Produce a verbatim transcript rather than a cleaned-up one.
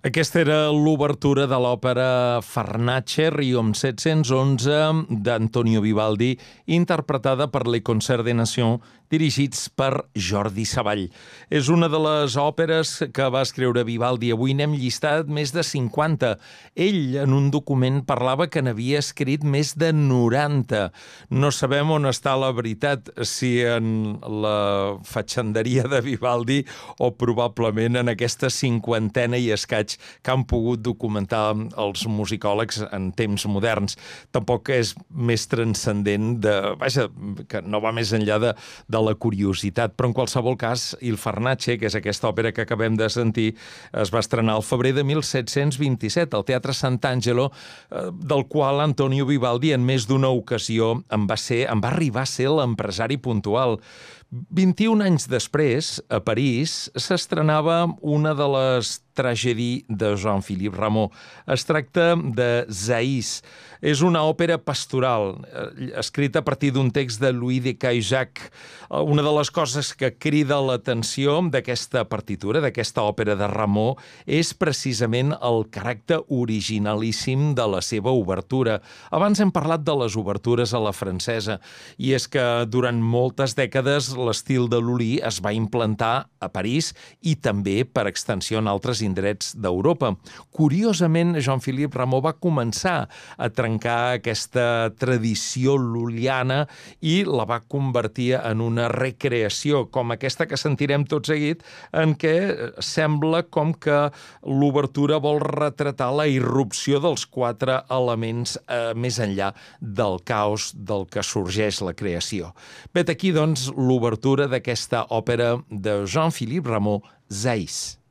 Aquesta era l'obertura de l'òpera Farnace, Riom set-cents onze, d'Antonio Vivaldi, interpretada per Les Concerts des Nations, dirigits per Jordi Savall. És una de les òperes que va escriure Vivaldi. Avui n'hem llistat més de cinquanta. Ell, en un document, parlava que n'havia escrit més de noranta. No sabem on està la veritat, si en la fatxenderia de Vivaldi o probablement en aquesta cinquantena i escaig que han pogut documentar els musicòlegs en temps moderns. Tampoc és més transcendent, de, vaja, que no va més enllà de, de la curiositat, però en qualsevol cas, Il Farnace, que és aquesta òpera que acabem de sentir, es va estrenar al febrer de mil set-cents vint-i-set al Teatre Sant'Angelo, del qual Antonio Vivaldi en més d'una ocasió en va, ser, en va arribar a ser l'empresari puntual. vint-i-un anys després, a París, s'estrenava una de les tragèdies de Jean-Philippe Rameau. Es tracta de Zaïs. És una òpera pastoral, escrita a partir d'un text de Louis de Caillac. Una de les coses que crida l'atenció d'aquesta partitura, d'aquesta òpera de Rameau, és precisament el caràcter originalíssim de la seva obertura. Abans hem parlat de les obertures a la francesa, i és que durant moltes dècades l'estil de Lully es va implantar a París i també, per extensió, en altres indrets d'Europa. Curiosament, Jean-Philippe Rameau va començar a trencar aquesta tradició lulliana i la va convertir en una recreació, com aquesta que sentirem tot seguit, en què sembla com que l'obertura vol retratar la irrupció dels quatre elements eh, més enllà del caos del que sorgeix la creació. Vet aquí, doncs, l'obertura d'aquesta òpera de Jean-Philippe Rameau, Zaïs.